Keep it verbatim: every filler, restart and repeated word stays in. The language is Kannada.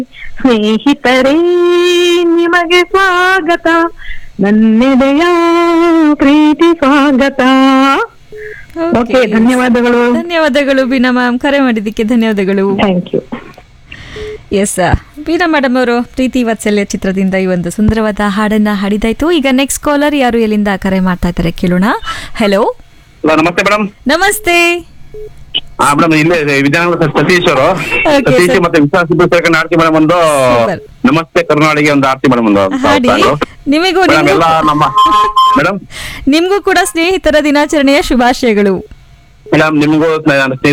ಸ್ನೇಹಿತರೇ ನಿಮಗೆ ಸ್ವಾಗತ, ನನ್ನೆದೆಯ ಪ್ರೀತಿ ಸ್ವಾಗತ. ಓಕೆ, ಧನ್ಯವಾದಗಳು. ಧನ್ಯವಾದಗಳು ಬೀನಾ ಮ್ಯಾಮ್, ಕರೆ ಮಾಡಿದ್ದಕ್ಕೆ ಧನ್ಯವಾದಗಳು. Thank you. S, Beena madam ಅವರು ಪ್ರೀತಿ ವಾತ್ಸಲ್ಯ ಚಿತ್ರದಿಂದ ಈ ಒಂದು ಸುಂದರವಾದ ಹಾಡನ್ನ ಹಾಡಿದಾಯ್ತು. ಈಗ ನೆಕ್ಸ್ಟ್ ಕಾಲರ್ ಯಾರು ಎಲ್ಲಿಂದ ಕರೆ ಮಾಡ್ತಾ ಇದ್ದಾರೆ ಕೇಳೋಣ. ಹಲೋ, ನಮಸ್ತೆ ಮೇಡಮ್. ನಮಸ್ತೆ. ಹಾ ಮೇಡಮ್, ಇಲ್ಲೇ ವಿದ್ಯಾನಗರ ಸತೀಶ್ ಅವರು. Okay, Satish sir. ಮತ್ತೆ ವಿಶ್ವಾಸ ಸೇರ್ಕೊಂಡು ಆರ್ತಿ ಮೇಡಮ್ ಒಂದು Super. ನಮಸ್ತೆ ಕರುನಾಡಿಗೆ ಒಂದು ಆರ್ತಿ ಮೇಡಮ್ ಒಂದು ಹಾಡಿ. ನಿಮಗೂ ಮೇಡಮ್ ನಿಮಗೂ ಎಲ್ಲ ನಮ್ಮ ಮೇಡಮ್ ನಿಮ್ಗೂ ಕೂಡ ಸ್ನೇಹಿತರ ದಿನಾಚರಣೆಯ ಶುಭಾಶಯಗಳು. ಮೇಡಮ್ ನಿಮಗೂ